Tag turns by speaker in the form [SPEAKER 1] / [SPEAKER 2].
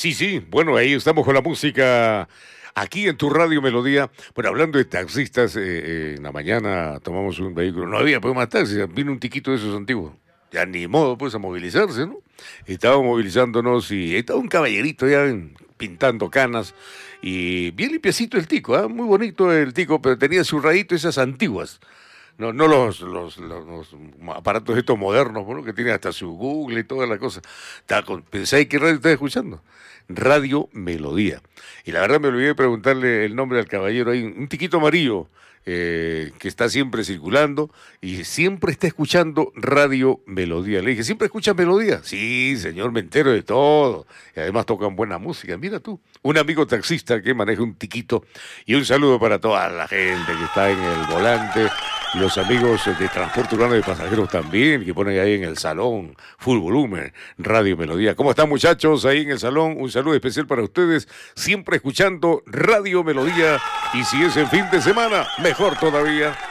[SPEAKER 1] Sí, sí, bueno, ahí estamos con la música aquí en tu Radio Melodía. Bueno, hablando de taxistas, en la mañana tomamos un vehículo, no había pues más taxis, vino un tiquito de esos antiguos. Ya ni modo pues a movilizarse, ¿no? Estábamos movilizándonos y estaba un caballerito ya pintando canas y bien limpiecito el tico, ¿ah? Muy bonito el tico, pero tenía su rayito esas antiguas. No, no los aparatos estos modernos, ¿no? Que tienen hasta su Google y toda la cosa. Pensé que radio estaba escuchando. Radio Melodía. Y la verdad me olvidé de preguntarle el nombre al caballero. Hay un tiquito amarillo que está siempre circulando y siempre está escuchando Radio Melodía. Le dije, ¿siempre escuchas Melodía? Sí, señor, me entero de todo. Y además tocan buena música. Mira tú, un amigo taxista que maneja un tiquito. Y un saludo para toda la gente que está en el volante. Los amigos de Transporte Urbano de Pasajeros también, que ponen ahí en el salón, full volumen, Radio Melodía. ¿Cómo están, muchachos, ahí en el salón? Un saludo especial para ustedes, siempre escuchando Radio Melodía. Y si es el fin de semana, mejor todavía.